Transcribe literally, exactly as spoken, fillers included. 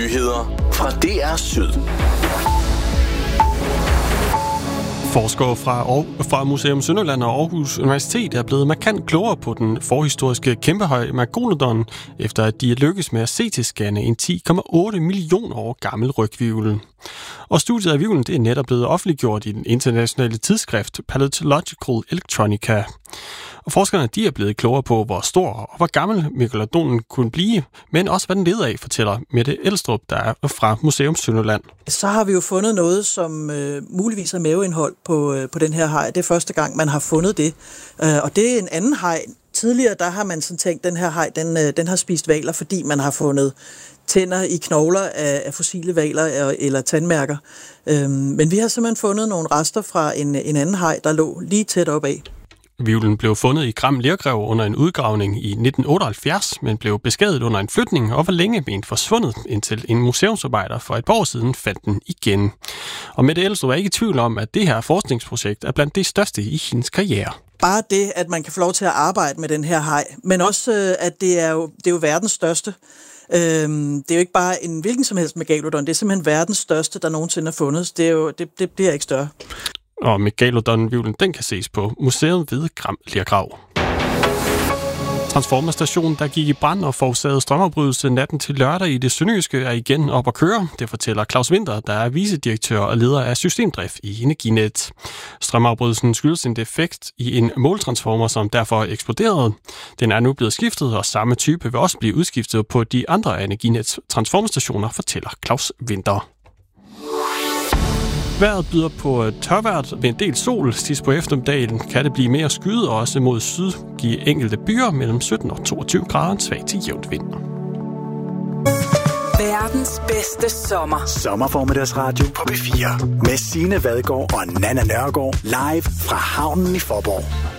Nyheder fra D R Syd. Forskere fra, fra Museum Sønderjylland og Aarhus Universitet er blevet markant klogere på den forhistoriske kæmpehøj Megalodon, efter at de er lykkes med at C T-scanne en ti komma otte millioner år gammel ryghvirvel. Og studiet af hvirvlen det er netop blevet offentliggjort i den internationale tidsskrift Palæontological Electronica. Og forskerne de er blevet klogere på, hvor stor og hvor gammel megalodonen kunne blive, men også hvad den leder af, fortæller Mette Elstrup, der er fra Museum Sønderjylland. Så har vi jo fundet noget, som øh, muligvis er maveindhold på, øh, på den her haj. Det er første gang, man har fundet det. Øh, og det er en anden haj. Tidligere der har man sådan tænkt, at den her haj den, øh, den har spist hvaler, fordi man har fundet tænder i knogler af, af fossile hvaler eller tandmærker. Øh, men vi har simpelthen fundet nogle rester fra en, en anden haj, der lå lige tæt op af. Hvirvlen blev fundet i Gram Lergrev under en udgravning i nitten otteoghalvfjerds, men blev beskadiget under en flytning og var længe ment forsvundet, indtil en museumsarbejder for et par år siden fandt den igen. Og Mette Elstrup er ikke i tvivl om, at det her forskningsprojekt er blandt de største i hendes karriere. Bare det, at man kan få lov til at arbejde med den her haj, men også, at det er jo, det er jo verdens største. Øhm, det er jo ikke bare en hvilken som helst megalodon, det er simpelthen verdens største, der nogensinde er fundet. Det, er jo, det, det bliver ikke større. Og megalodon-hvirvlen, den kan ses på museet ved Gram Lergrav. Transformerstationen, der gik i brand og forårsagede strømafbrydelse natten til lørdag i det sønderjyske, er igen op at køre. Det fortæller Claus Winter, der er vicedirektør og leder af systemdrift i Energinet. Strømafbrydelsen skyldes en defekt i en måltransformer, som derfor eksploderede. Den er nu blevet skiftet, og samme type vil også blive udskiftet på de andre af Energinets transformerstationer, fortæller Claus Winter. Vejret byder på tørvejr med en del sol. Sidst på eftermiddagen kan det blive mere skyet, og også mod syd give enkelte byer mellem sytten og toogtyve grader, en svag til jævnt vind. Verdens bedste sommer. Sommerformiddagsradio på B fire. Med Signe Vadgaard og Nanna Nørgaard. Live fra havnen i Faaborg.